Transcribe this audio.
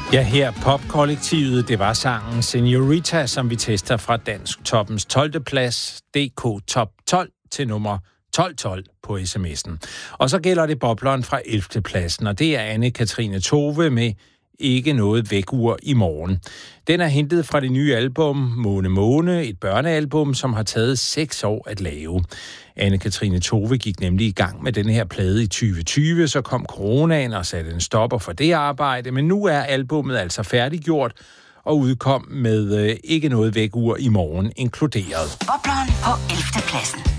Ja, her popkollektivet, det var sangen Senorita, som vi tester fra Dansk Toppens 12. plads, DK Top 12 til nummer 1212 på sms'en. Og så gælder det bobleren fra 11. pladsen, og det er Anne-Katrine Tove med Ikke noget vækur i morgen. Den er hentet fra det nye album Måne Måne, et børnealbum, som har taget 6 år at lave. Anne-Katrine Tove gik nemlig i gang med den her plade i 2020, så kom coronaen og satte en stopper for det arbejde, men nu er albummet altså færdiggjort og udkom med Ikke noget vækur i morgen inkluderet. Bobleren på 11. pladsen.